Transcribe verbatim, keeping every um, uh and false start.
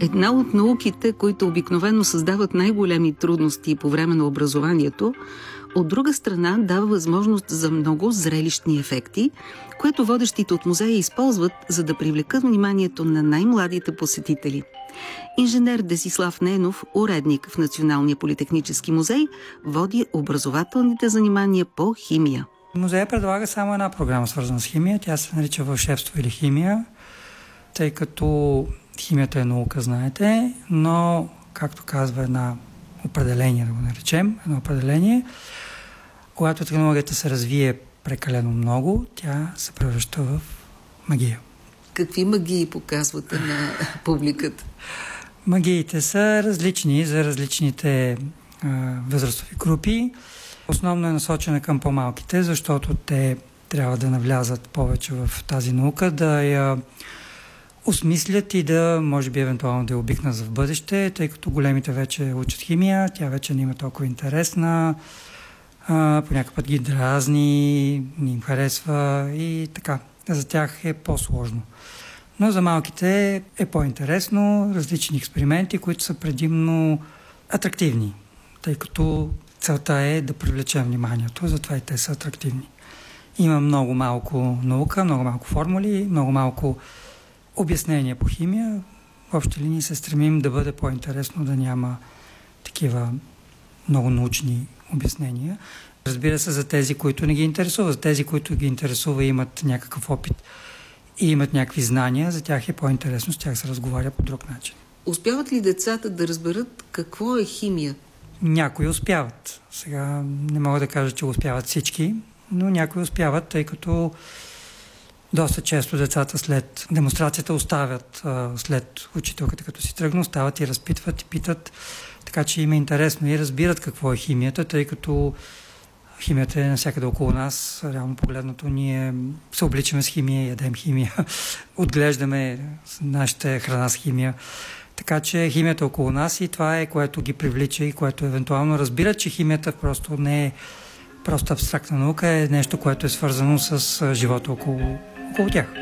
Една от науките, които обикновено създават най-големи трудности по време на образованието, от друга страна дава възможност за много зрелищни ефекти, което водещите от музея използват, за да привлекат вниманието на най-младите посетители. Инженер Десислав Ненов, уредник в Националния политехнически музей, води образователните занимания по химия. Музея предлага само една програма, свързана с химия. Тя се нарича вълшебство или химия, тъй като химията е наука, знаете, но, както казва една определение, да го наречем, едно определение, когато технологията се развие прекалено много, тя се превръща в магия. Какви магии показвате на публиката? Магиите са различни за различните а, възрастови групи. Основно е насочена към по-малките, защото те трябва да навлязат повече в тази наука, да я осмислят и да, може би, евентуално да я обикнат за в бъдеще, тъй като големите вече учат химия, тя вече не има толкова интересна, а, по някакъв път ги дразни, не им харесва и така. За тях е по-сложно. Но за малките е по-интересно, различни експерименти, които са предимно атрактивни, тъй като целта е да привлечем вниманието, затова и те са атрактивни. Има много малко наука, много малко формули, много малко обяснения по химия. В общи линии се стремим да бъде по-интересно, да няма такива много научни обяснения. Разбира се, за тези, които не ги интересува, за тези, които ги интересува и имат някакъв опит и имат някакви знания, за тях е по-интересно, с тях се разговаря по друг начин. Успяват ли децата да разберат какво е химия? Някои успяват. Сега не мога да кажа, че успяват всички, но някои успяват, тъй като доста често децата след демонстрацията оставят, след учителката като си тръгна, остават и разпитват и питат, така че им е интересно и разбират какво е химията, тъй като химията е навсякъде около нас. Реално погледнато, ние се обличаме с химия, ядем химия, отглеждаме нашата храна с химия. Така че химията е около нас и това е, което ги привлича и което евентуално разбират, че химията просто не е просто абстрактна наука, е нещо, което е свързано с живота около, около тях.